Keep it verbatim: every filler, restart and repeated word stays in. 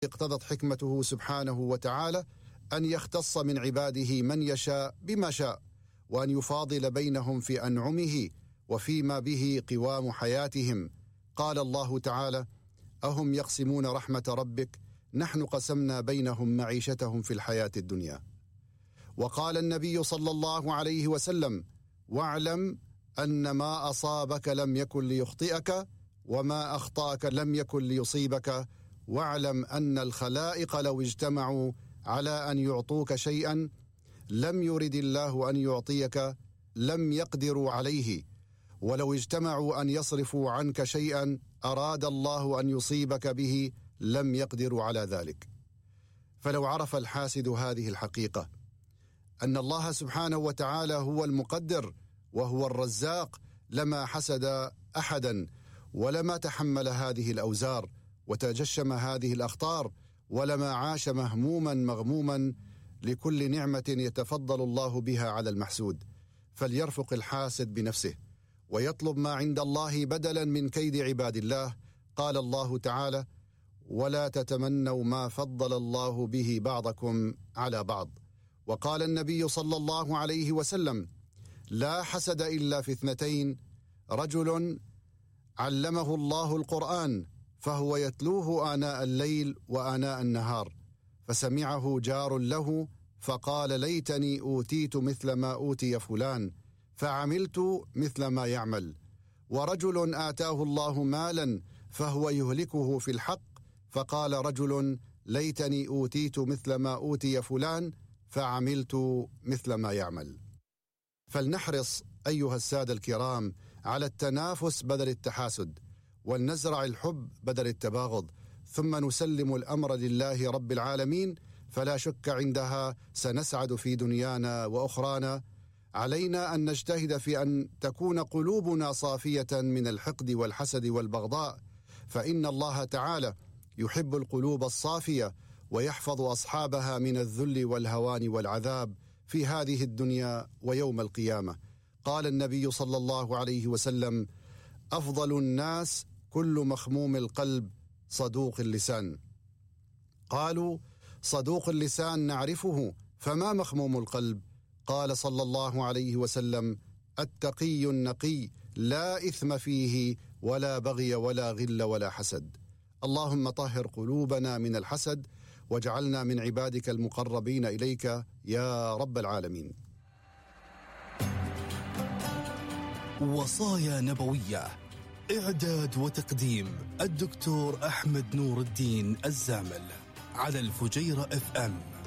اقتضت حكمته سبحانه وتعالى أن يختص من عباده من يشاء بما شاء، وأن يفاضل بينهم في أنعمه وفيما به قوام حياتهم. قال الله تعالى: أهم يقسمون رحمة ربك نحن قسمنا بينهم معيشتهم في الحياة الدنيا. وقال النبي صلى الله عليه وسلم: واعلم أن ما أصابك لم يكن ليخطئك، وما أخطأك لم يكن ليصيبك، واعلم أن الخلائق لو اجتمعوا على أن يعطوك شيئا لم يرد الله أن يعطيك لم يقدروا عليه، ولو اجتمعوا أن يصرفوا عنك شيئا أراد الله أن يصيبك به لم يقدروا على ذلك. فلو عرف الحاسد هذه الحقيقة، أن الله سبحانه وتعالى هو المقدر وهو الرزاق، لما حسد أحدا، ولما تحمل هذه الأوزار وتجشم هذه الأخطار، ولما عاش مهموما مغموما لكل نعمة يتفضل الله بها على المحسود. فليرفق الحاسد بنفسه ويطلب ما عند الله بدلا من كيد عباد الله. قال الله تعالى: ولا تتمنوا ما فضل الله به بعضكم على بعض. وقال النبي صلى الله عليه وسلم: لا حسد إلا في اثنتين: رجل علمه الله القرآن فهو يتلوه آناء الليل وآناء النهار، فسمعه جار له فقال: ليتني أوتيت مثل ما أوتي فلان فعملت مثل ما يعمل. ورجل آتاه الله مالا فهو يهلكه في الحق، فقال رجل: ليتني أوتيت مثل ما أوتي فلان فعملت مثل ما يعمل. فلنحرص أيها السادة الكرام على التنافس بدل التحاسد، ولنزرع الحب بدل التباغض، ثم نسلم الأمر لله رب العالمين، فلا شك عندها سنسعد في دنيانا وأخرانا. علينا أن نجتهد في أن تكون قلوبنا صافية من الحقد والحسد والبغضاء، فإن الله تعالى يحب القلوب الصافية ويحفظ أصحابها من الذل والهوان والعذاب في هذه الدنيا ويوم القيامة. قال النبي صلى الله عليه وسلم: أفضل الناس كل مخموم القلب صدوق اللسان. قالوا: صدوق اللسان نعرفه، فما مخموم القلب؟ قال صلى الله عليه وسلم: التقي النقي لا إثم فيه ولا بغي ولا غل ولا حسد. اللهم طهر قلوبنا من الحسد واجعلنا من عبادك المقربين إليك يا رب العالمين. وصايا نبوية، إعداد وتقديم الدكتور أحمد نور الدين الزامل، على الفجيرة اف ام.